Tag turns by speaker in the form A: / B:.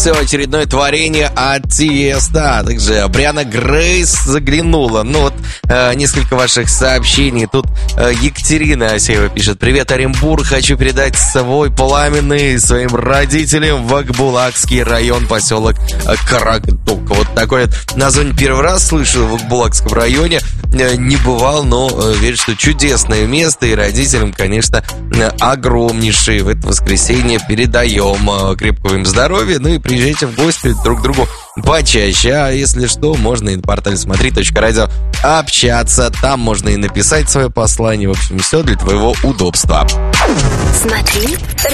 A: все очередное творение от Тиеста. Также Брианна Грейс заглянула. Несколько ваших сообщений. Тут Екатерина Асеева пишет: привет, Оренбург, хочу передать свой пламенный своим родителям в Акбулакский район, поселок Карагдук. Вот такое название первый раз слышу в Акбулакском районе. Не бывал, но верю, что чудесное место, и родителям, конечно, огромнейшие в это воскресенье передаем крепкого им здоровья. Ну и приезжайте в гости друг к другу почаще. А если что, можно и на портале смотри.радио общаться. Там можно и написать свое послание. В общем, все для твоего удобства.
B: Смотри.